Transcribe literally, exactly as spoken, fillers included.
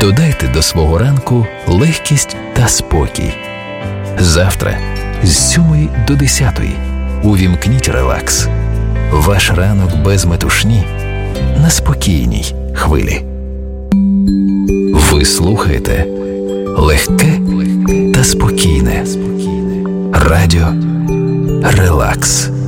Додайте до свого ранку легкість та спокій. Завтра з сьомої до десятої увімкніть релакс. Ваш ранок без метушні на спокійній хвилі. Ви слухаєте легке та спокійне радіо Релакс.